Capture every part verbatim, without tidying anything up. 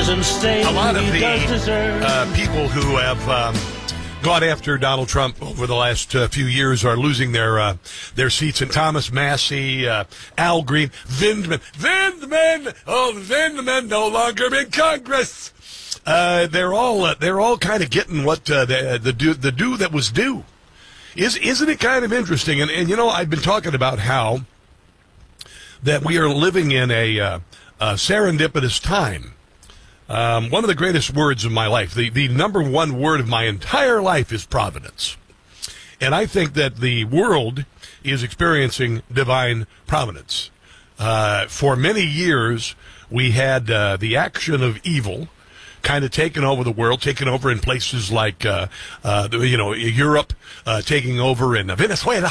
doesn't stay. A lot of he the does deserve. uh, people who have um, gone after Donald Trump over the last uh, few years are losing their uh, their seats. And Thomas Massey, uh, Al Green, Vindman, Vindman, oh, Vindman no longer in Congress. Uh, they're all uh, they're all kind of getting what uh, the the due, the due that was due. Is isn't it kind of interesting? And and you know, I've been talking about how that we are living in a, uh, a serendipitous time. Um, one of the greatest words of my life, the, the number one word of my entire life is providence. And I think that the world is experiencing divine providence. Uh, for many years, we had uh, the action of evil kind of taken over the world, taken over in places like, uh, uh, you know, Europe, uh, taking over in Venezuela.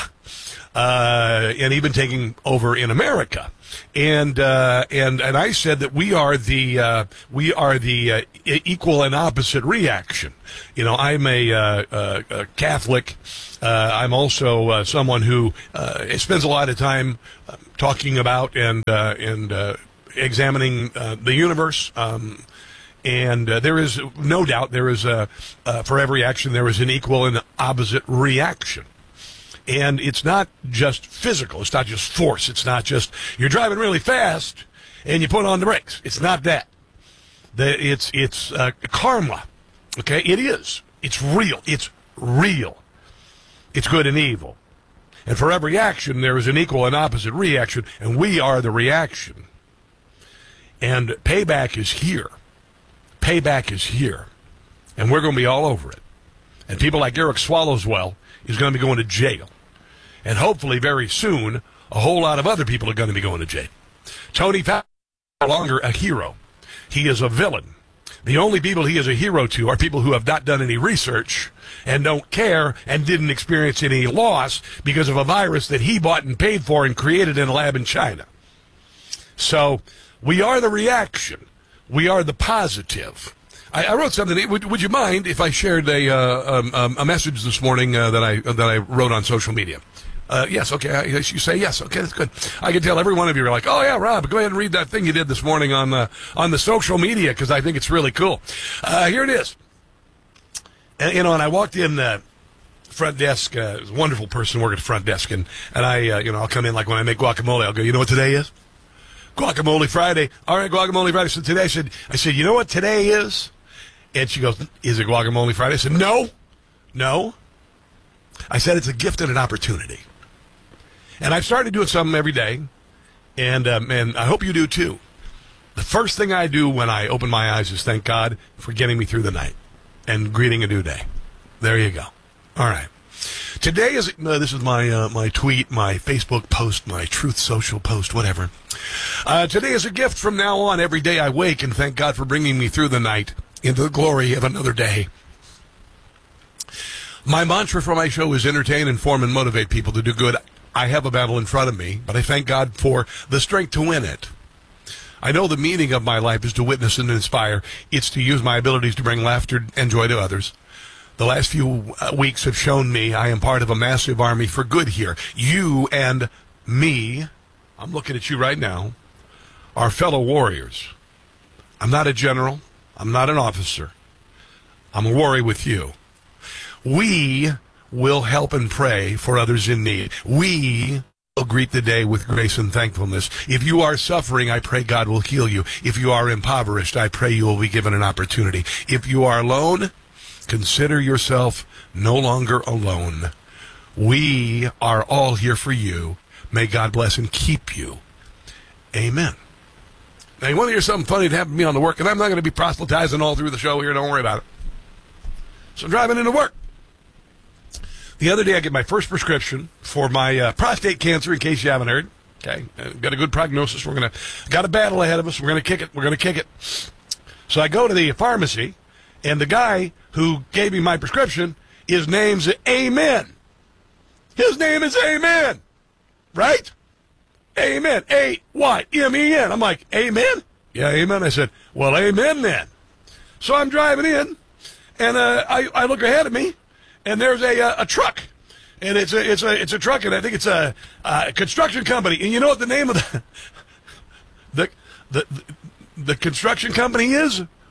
Uh, and even taking over in America, and uh, and and I said that we are the uh, we are the uh, equal and opposite reaction. You know, I'm a, uh, uh, a Catholic. Uh, I'm also uh, someone who uh, spends a lot of time uh, talking about and uh, and uh, examining uh, the universe. Um, And uh, there is no doubt there is a uh, for every action there is an equal and opposite reaction. And it's not just physical. It's not just force. It's not just you're driving really fast and you put on the brakes. It's not that. The, it's it's uh, karma. Okay, it is. It's real. It's real. It's good and evil. And for every action, there is an equal and opposite reaction, and we are the reaction. And payback is here. Payback is here. And we're going to be all over it. And people like Eric Swallowswell is going to be going to jail. And hopefully very soon, a whole lot of other people are going to be going to jail. Tony Fauci is no longer a hero. He is a villain. The only people he is a hero to are people who have not done any research and don't care and didn't experience any loss because of a virus that he bought and paid for and created in a lab in China. So we are the reaction. We are the positive. I, I wrote something. Would, would you mind if I shared a uh, um, a message this morning uh, that I that I wrote on social media? Uh, yes, okay. I, you say yes. Okay, that's good. I can tell every one of you are like, oh yeah, Rob, go ahead and read that thing you did this morning on the on the social media because I think it's really cool. Uh, here it is. And, you know, and I walked in the front desk. Uh, a wonderful person working at the front desk, and and I, uh, you know, I'll come in like when I make guacamole. I'll go, you know what today is? Guacamole Friday. All right, Guacamole Friday. So today I said, I said, you know what today is? And she goes, is it Guacamole Friday? I said, no, no. I said, it's a gift and an opportunity. And I've started doing something every day, and um, and I hope you do too. The first thing I do when I open my eyes is thank God for getting me through the night and greeting a new day. There you go. All right. Today is, uh, this is my uh, my tweet, my Facebook post, my Truth Social post, whatever. Uh, today is a gift from now on. Every day I wake and thank God for bringing me through the night into the glory of another day. My mantra for my show is entertain, inform, and motivate people to do good. I have a battle in front of me, but I thank God for the strength to win it. I know the meaning of my life is to witness and inspire. It's to use my abilities to bring laughter and joy to others. The last few uh, weeks have shown me I am part of a massive army for good here. You and me, I'm looking at you right now, are fellow warriors. I'm not a general. I'm not an officer. I'm a warrior with you. We will help and pray for others in need. We will greet the day with grace and thankfulness. If you are suffering, I pray God will heal you. If you are impoverished, I pray you will be given an opportunity. If you are alone, consider yourself no longer alone. We are all here for you. May God bless and keep you. Amen. Now, you want to hear something funny that happened to me on the work, and I'm not going to be proselytizing all through the show here. Don't worry about it. So I'm driving into work. The other day, I get my first prescription for my uh, prostate cancer, in case you haven't heard. Okay, uh, got a good prognosis. We're going to, got a battle ahead of us. We're going to kick it. We're going to kick it. So I go to the pharmacy, and the guy who gave me my prescription, his name's Amen. His name is Amen. Right? Amen. A Y M E N. I'm like, Amen? Yeah, Amen. I said, well, Amen then. So I'm driving in, and uh, I, I look ahead of me, and there's a a, a truck, and it's a it's a it's a truck, and I think it's a, a construction company. And you know what the name of the the the, the construction company is?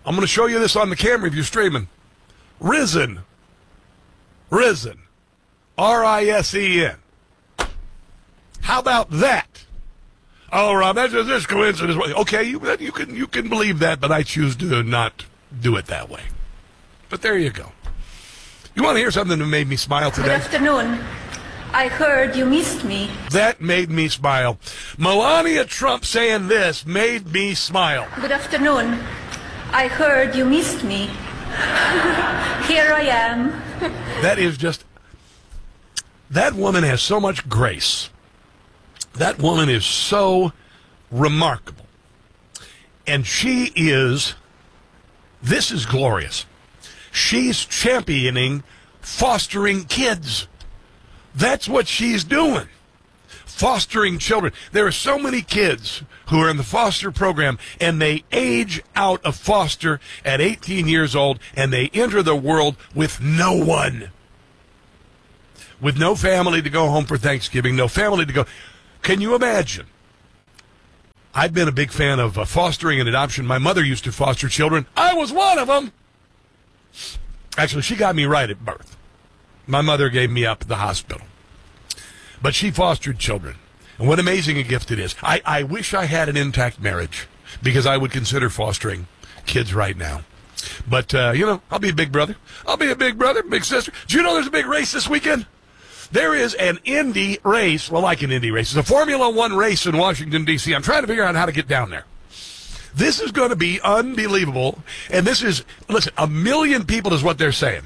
I'm going to show you this on the camera if you're streaming. Risen. Risen. R I S E N. How about that? Oh, Rob, that's just this coincidence. Okay, you, you can you can believe that, but I choose to not do it that way. But there you go. You want to hear something that made me smile today? Good afternoon. I heard you missed me. That made me smile. Melania Trump saying this made me smile. Good afternoon. I heard you missed me. Here I am. That is just... That woman has so much grace. That woman is so remarkable. And she is... This is glorious. She's championing fostering kids. That's what she's doing. Fostering children. There are so many kids who are in the foster program, and they age out of foster at eighteen years old, and they enter the world with no one. With no family to go home for Thanksgiving, no family to go. Can you imagine? I've been a big fan of uh, fostering and adoption. My mother used to foster children. I was one of them. Actually, she got me right at birth. My mother gave me up at the hospital. But she fostered children. And what amazing a gift it is. I, I wish I had an intact marriage, because I would consider fostering kids right now. But, uh, you know, I'll be a big brother. I'll be a big brother, big sister. Do you know there's a big race this weekend? There is an Indy race, well, like an Indy race. It's a Formula One race in Washington, D C I'm trying to figure out how to get down there. This is going to be unbelievable. And this is, listen, a million people is what they're saying.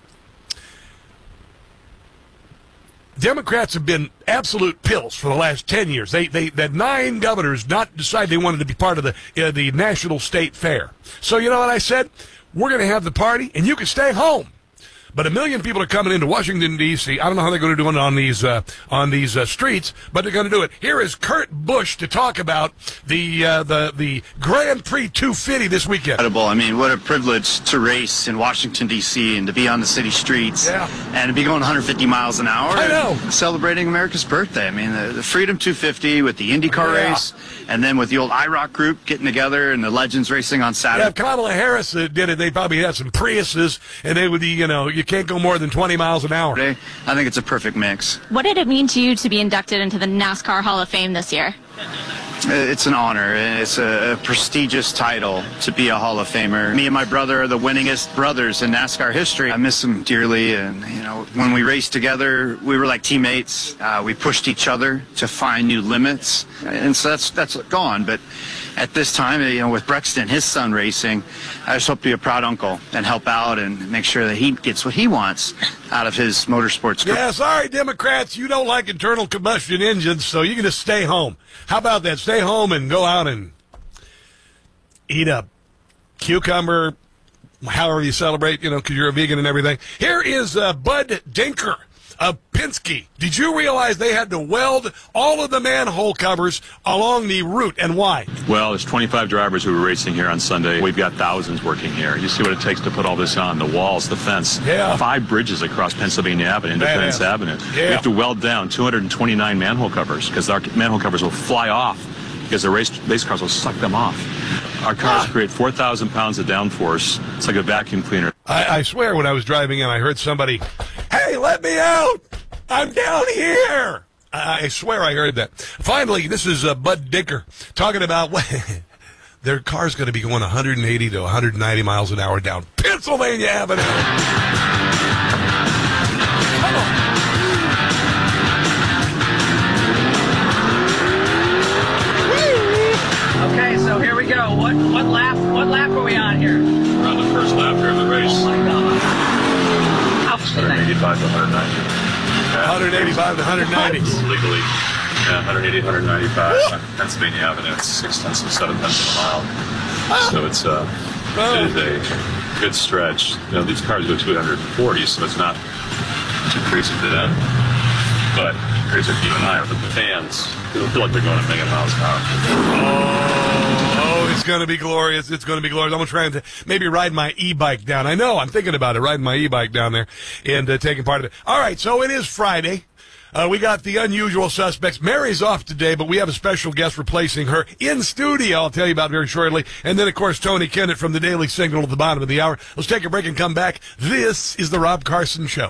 Democrats have been absolute pills for the last ten years. They, they, that nine governors not decide they wanted to be part of the, uh, the national state fair. So you know what I said? We're going to have the party, and you can stay home. But a million people are coming into Washington, D C I don't know how they're going to do it on these uh, on these uh, streets, but they're going to do it. Here is Kurt Busch to talk about the uh, the the Grand Prix two fifty this weekend. Incredible. I mean, what a privilege to race in Washington, D C and to be on the city streets, yeah. and to be going one hundred fifty miles an hour. I know. Celebrating America's birthday. I mean, the, the Freedom two fifty with the IndyCar yeah. race, and then with the old I ROC group getting together and the Legends racing on Saturday. Yeah, if Kamala Harris uh, did it, they probably had some Priuses, and they would be, you know, you can't go more than twenty miles an hour. I think it's a perfect mix. What did it mean to you to be inducted into the NASCAR Hall of Fame this year? It's an honor. It's a prestigious title to be a Hall of Famer. Me and my brother are the winningest brothers in NASCAR history. I miss him dearly, and you know, when we raced together, we were like teammates. Uh, we pushed each other to find new limits, and so that's that's gone. But at this time, you know, with Brexton, his son racing, I just hope to be a proud uncle and help out and make sure that he gets what he wants out of his motorsports career. Yeah, sorry, Democrats, you don't like internal combustion engines, so you can just stay home. How about that? Stay home and go out and eat a cucumber, however you celebrate, you know, because you're a vegan and everything. Here is uh, Bud Denker of Penske. Did you realize they had to weld all of the manhole covers along the route, and why? Well, there's twenty-five drivers who were racing here on Sunday. We've got thousands working here. You see what it takes to put all this on, the walls, the fence. Yeah. Five bridges across Pennsylvania Avenue, Independence Badass. Avenue. Yeah. We have to weld down two hundred twenty-nine manhole covers because our manhole covers will fly off because the race, race cars will suck them off. Our cars ah. create four thousand pounds of downforce. It's like a vacuum cleaner. I, I swear when I was driving in, I heard somebody, hey, let me out. I'm down here. I, I swear I heard that. Finally, this is uh, Bud Denker talking about their car's going to be going one hundred eighty to one hundred ninety miles an hour down Pennsylvania Avenue. Come on. Okay, so here we go. What what lap what lap are we on here? We're on the first lap here of the race. Oh my God. Ouch. one eighty-five to one ninety. one eighty-five to one ninety. Legally. Yeah, one eighty, one ninety-five on Pennsylvania Avenue. It's six tenths of seven tenths of a mile. So it's uh, it is a good stretch. You know, these cars go two forty, so it's not too crazy for them. But crazy for you and I, but the fans, it'll feel like they're going a million miles an hour. Oh, oh, it's going to be glorious. It's going to be glorious. I'm going to try and maybe ride my e-bike down. I know, I'm thinking about it, riding my e-bike down there and uh, taking part of it. All right, so it is Friday. Uh, we got the unusual suspects. Mary's off today, but we have a special guest replacing her in studio. I'll tell you about very shortly. And then, of course, Tony Kennett from the Daily Signal at the bottom of the hour. Let's take a break and come back. This is the Rob Carson Show.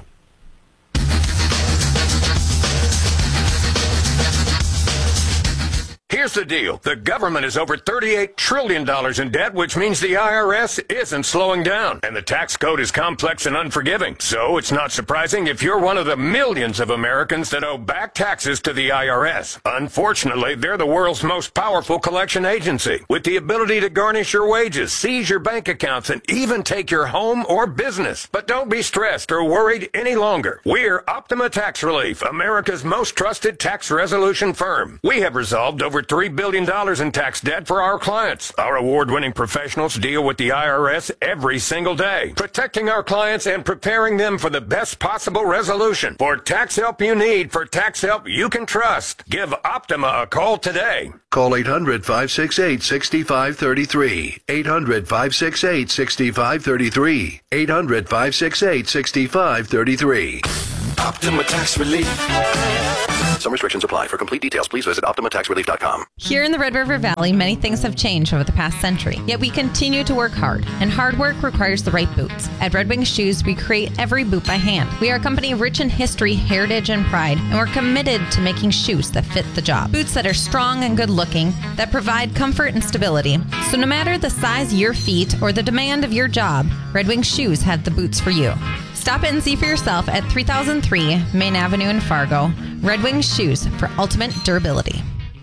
Here's the deal. The government is over thirty-eight trillion dollars in debt, which means the I R S isn't slowing down. And the tax code is complex and unforgiving. So it's not surprising if you're one of the millions of Americans that owe back taxes to the I R S. Unfortunately, they're the world's most powerful collection agency, with the ability to garnish your wages, seize your bank accounts, and even take your home or business. But don't be stressed or worried any longer. We're Optima Tax Relief, America's most trusted tax resolution firm. We have resolved over three billion dollars in tax debt for our clients. Our award-winning professionals deal with the I R S every single day, protecting our clients and preparing them for the best possible resolution. For tax help you need, for tax help you can trust, give Optima a call today. Call eight hundred, five six eight, six five three three. eight hundred, five six eight, six five three three. eight hundred, five six eight, six five three three. Optima Tax Relief. Some restrictions apply. For complete details, please visit Optima Tax Relief dot com. Here in the Red River Valley, many things have changed over the past century. Yet we continue to work hard, and hard work requires the right boots. At Red Wing Shoes, we create every boot by hand. We are a company rich in history, heritage, and pride, and we're committed to making shoes that fit the job. Boots that are strong and good-looking, that provide comfort and stability. So no matter the size of your feet or the demand of your job, Red Wing Shoes have the boots for you. Stop in and see for yourself at three thousand three Main Avenue in Fargo. Red Wing Shoes for ultimate durability.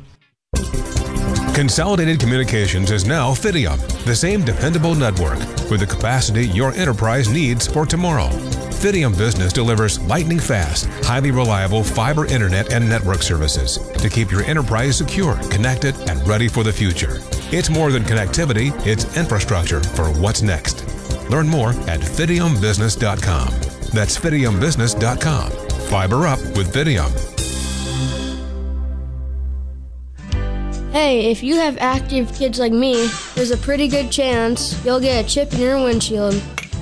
Consolidated Communications is now Fidium, the same dependable network with the capacity your enterprise needs for tomorrow. Fidium Business delivers lightning-fast, highly reliable fiber internet and network services to keep your enterprise secure, connected, and ready for the future. It's more than connectivity, it's infrastructure for what's next. Learn more at fidium business dot com. That's fidium business dot com. Fiber up with Fidium. Hey, if you have active kids like me, there's a pretty good chance you'll get a chip in your windshield.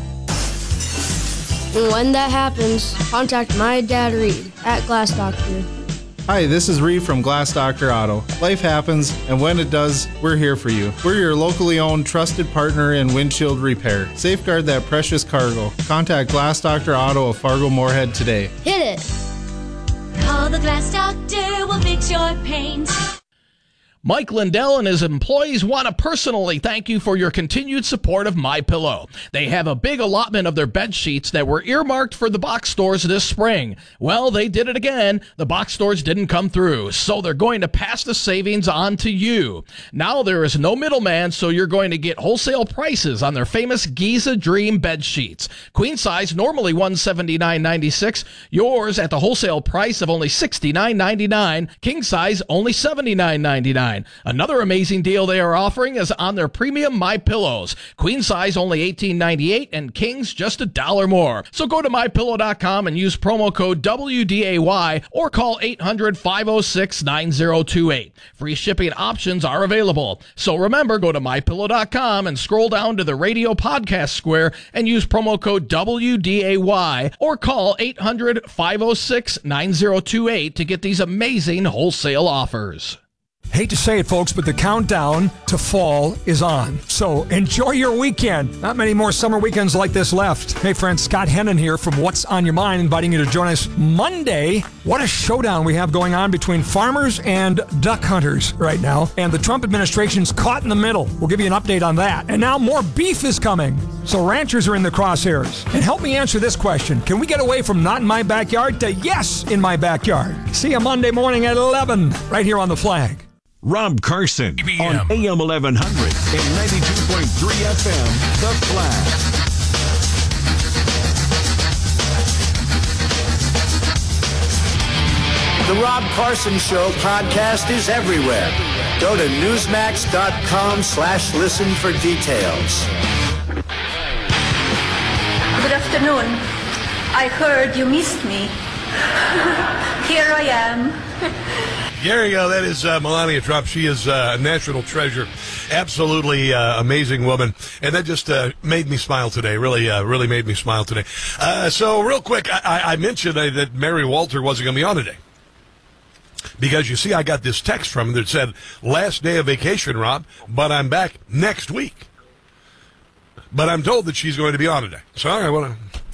And when that happens, contact my dad Reed at Glass Doctor. Hi, this is Reed from Glass Doctor Auto. Life happens, and when it does, we're here for you. We're your locally owned, trusted partner in windshield repair. Safeguard that precious cargo. Contact Glass Doctor Auto of Fargo Moorhead today. Hit it! Call the Glass Doctor, we'll fix your paint. Mike Lindell and his employees want to personally thank you for your continued support of MyPillow. They have a big allotment of their bed sheets that were earmarked for the box stores this spring. Well, they did it again. The box stores didn't come through, so they're going to pass the savings on to you. Now there is no middleman, so you're going to get wholesale prices on their famous Giza Dream bed sheets. Queen size, normally one hundred seventy-nine ninety-six. Yours at the wholesale price of only sixty-nine ninety-nine. King size, only seventy-nine ninety-nine. Another amazing deal they are offering is on their premium My Pillows. Queen size only eighteen ninety-eight and kings just a dollar more. So go to my pillow dot com and use promo code W D A Y or call eight hundred, five oh six, nine oh two eight. Free shipping options are available. So remember, go to my pillow dot com and scroll down to the radio podcast square and use promo code W D A Y or call eight hundred, five oh six, nine oh two eight to get these amazing wholesale offers. Hate to say it, folks, but the countdown to fall is on. So enjoy your weekend. Not many more summer weekends like this left. Hey, friends, Scott Hennon here from What's on Your Mind, inviting you to join us Monday. What a showdown we have going on between farmers and duck hunters right now. And the Trump administration's caught in the middle. We'll give you an update on that. And now more beef is coming. So ranchers are in the crosshairs. And help me answer this question. Can we get away from not in my backyard to yes in my backyard? See you Monday morning at eleven, right here on The Flag. Rob Carson on A M eleven hundred and ninety-two point three F M, The Flag. The Rob Carson Show podcast is everywhere. Go to newsmax.com slash listen for details. Good afternoon. I heard you missed me. Here I am. There you go. That is uh, Melania Trump. She is uh, a national treasure. Absolutely uh, amazing woman. And that just uh, made me smile today. Really, uh, really made me smile today. Uh, so real quick, I, I mentioned uh, that Mary Walter wasn't going to be on today. Because, you see, I got this text from him that said, last day of vacation, Rob, but I'm back next week. But I'm told that she's going to be on today. So, all right, well,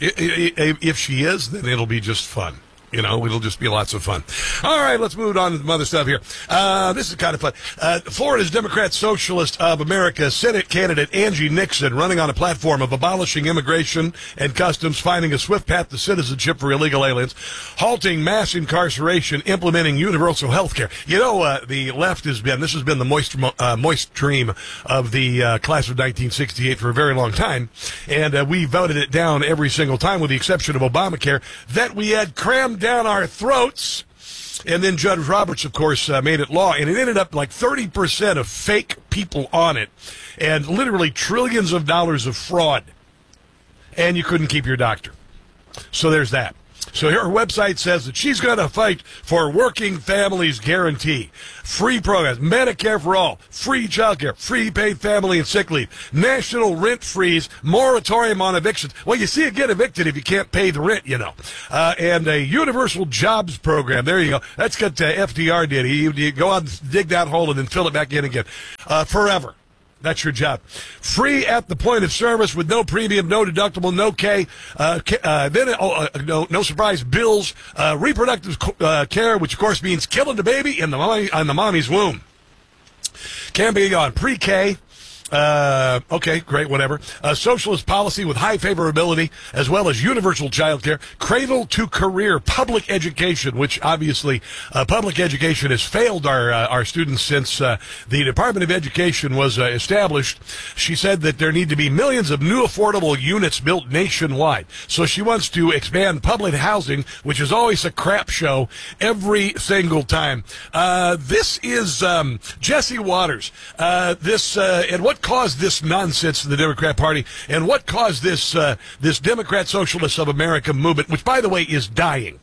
if she is, then it'll be just fun. You know, it'll just be lots of fun. All right, let's move on to some other stuff here. Uh, this is kind of fun. Uh, Florida's Democrat Socialist of America Senate candidate Angie Nixon running on a platform of abolishing immigration and customs, finding a swift path to citizenship for illegal aliens, halting mass incarceration, implementing universal health care. You know, uh, the left has been, this has been the moist, uh, moist dream of the uh, class of nineteen sixty-eight for a very long time, and uh, we voted it down every single time with the exception of Obamacare that we had crammed down our throats. And then Judge Roberts, of course, uh, made it law, and it ended up like thirty percent of fake people on it and literally trillions of dollars of fraud. And you couldn't keep your doctor. So there's that. So her website says that she's going to fight for working families guarantee, free programs, Medicare for all, free child care, free paid family and sick leave, national rent freeze, moratorium on evictions. Well, you see, you get evicted if you can't pay the rent, you know. Uh, and a universal jobs program. There you go. That's what uh, F D R did. He, he go out and dig that hole and then fill it back in again. Uh, forever. That's your job. Free at the point of service with no premium, no deductible, no K. Uh, uh, then, oh, uh, no, no surprise, bills, uh, reproductive uh, care, which of course means killing the baby in the mommy, in the mommy's womb. Can be on pre-K. Uh, okay, great, whatever. Uh, socialist policy with high favorability, as well as universal child care, cradle to career, public education, which obviously uh, public education has failed our uh, our students since uh, the Department of Education was uh, established. She said that there need to be millions of new affordable units built nationwide. So she wants to expand public housing, which is always a crap show every single time. Uh, this is um, Jesse Waters. Uh, this uh, and what caused this nonsense in the Democrat Party, and what caused this uh, this Democrat Socialists of America movement, which, by the way, is dying.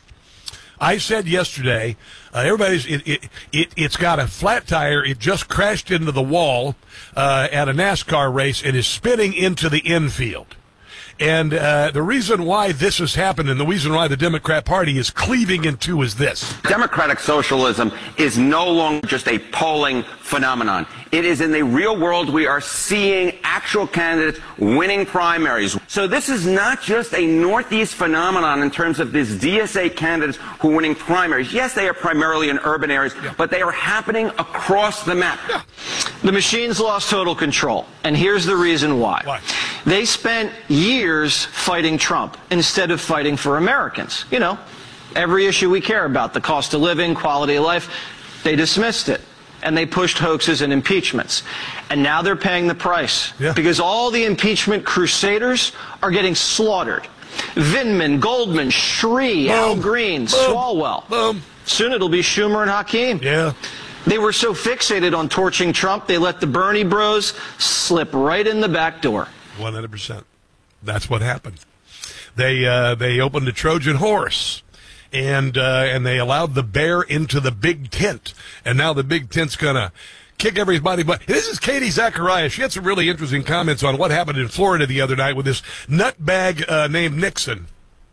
I said yesterday, uh, everybody's it, it it it's got a flat tire. It just crashed into the wall uh, at a NASCAR race and is spinning into the infield. And uh, the reason why this has happened and the reason why the Democrat Party is cleaving in two is this. Democratic socialism is no longer just a polling phenomenon. It is in the real world. We are seeing actual candidates winning primaries. So this is not just a Northeast phenomenon in terms of these D S A candidates who are winning primaries. Yes, they are primarily in urban areas, yeah. but they are happening across the map. Yeah. The machines lost total control, and here's the reason why. Why? They spent years fighting Trump instead of fighting for Americans. You know, every issue we care about, the cost of living, quality of life, they dismissed it. And they pushed hoaxes and impeachments. And now they're paying the price. Yeah. Because all the impeachment crusaders are getting slaughtered. Vindman, Goldman, Shree, Al Green, Boom. Swalwell. Boom. Soon it'll be Schumer and Hakeem. Yeah. They were so fixated on torching Trump, they let the Bernie bros slip right in the back door. one hundred percent. That's what happened. They uh, they opened a Trojan horse. And uh, and they allowed the bear into the big tent. And now the big tent's going to kick everybody. But this is Katie Zacharias. She had some really interesting comments on what happened in Florida the other night with this nutbag uh, named Nixon.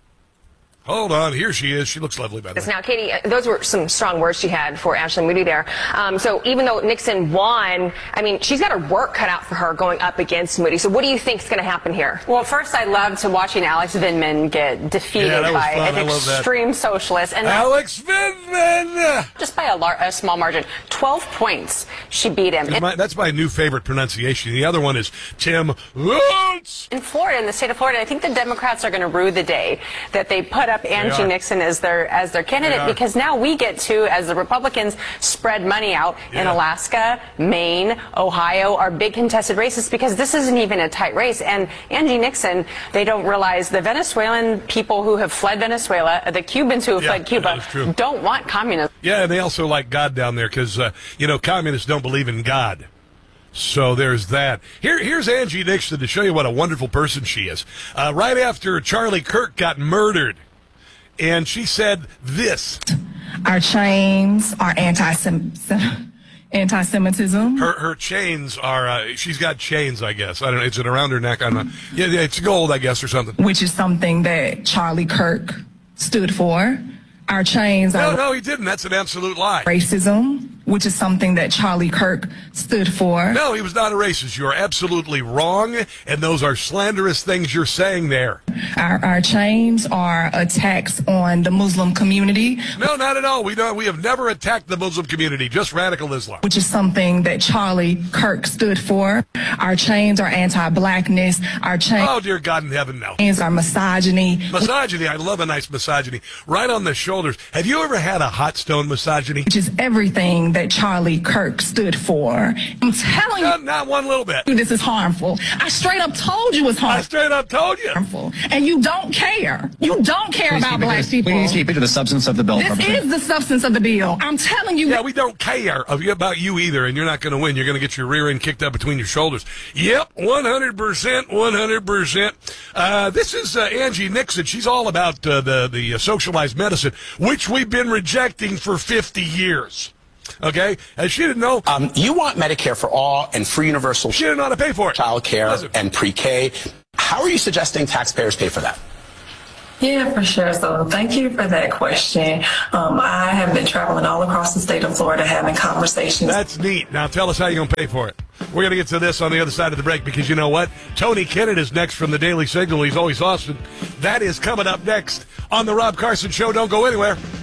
Hold on, here she is. She looks lovely, by the way. Now, Katie, those were some strong words she had for Ashley Moody there. Um, so even though Nixon won, I mean, she's got her work cut out for her going up against Moody. So what do you think is going to happen here? Well, first, I loved watching Alex Vindman get defeated yeah, by fun. an extreme socialist. And Alex Vindman! Just by a, lar- a small margin. twelve points, she beat him. That's my, that's my new favorite pronunciation. The other one is Tim Woods. In Florida, in the state of Florida, I think the Democrats are going to rue the day that they put up Angie Nixon as their as their candidate, because now we get to, as the Republicans spread money out yeah. in Alaska, Maine, Ohio, are big contested races, because this isn't even a tight race. And Angie Nixon, they don't realize the Venezuelan people who have fled Venezuela, the Cubans who have yeah, fled Cuba, don't want communism. Yeah, and they also like God down there because, uh, you know, communists don't believe in God. So there's that. Here, here's Angie Nixon to show you what a wonderful person she is. Uh, right after Charlie Kirk got murdered. And she said this. Our chains are anti-Semitism. Anti-Semitism. Her her chains are, uh, she's got chains, I guess. I don't know, it's it around her neck. I don't know. Yeah, yeah, it's gold, I guess, or something. Which is something that Charlie Kirk stood for. Our chains No, are no, he didn't. That's an absolute lie. racism, which is something that Charlie Kirk stood for. No, he was not a racist. You are absolutely wrong, and those are slanderous things you're saying there. Our, our chains are attacks on the Muslim community. No, not at all. We don't. We have never attacked the Muslim community, just radical Islam. Which is something that Charlie Kirk stood for. Our chains are anti-blackness. Our chains Oh, dear God in heaven, no. are misogyny. Misogyny. I love a nice misogyny. Right on the shoulders. Have you ever had a hot stone misogyny? Which is everything that Charlie Kirk stood for. I'm telling not, you. Not one little bit. This is harmful. I straight up told you it's harmful. I straight up told you. Harmful. And you don't care. You don't care Please about keep it black to- people. Please keep it to the substance of the bill. This Representative. is the substance of the bill. I'm telling you. Yeah, we don't care of you about you either, and you're not going to win. You're going to get your rear end kicked up between your shoulders. Yep, one hundred percent, one hundred percent. Uh, this is uh, Angie Nixon. She's all about uh, the, the uh, socialized medicine, which we've been rejecting for fifty years. Okay? And she didn't know. Um, you want Medicare for all and free universal. She didn't know how to pay for it. Child care Listen. and pre-K. How are you suggesting taxpayers pay for that? Yeah, for sure. So thank you for that question. Um, I have been traveling all across the state of Florida having conversations. That's neat. Now tell us how you're going to pay for it. We're going to get to this on the other side of the break because you know what? Tony Kennett is next from the Daily Signal. He's always awesome. That is coming up next on The Rob Carson Show. Don't go anywhere.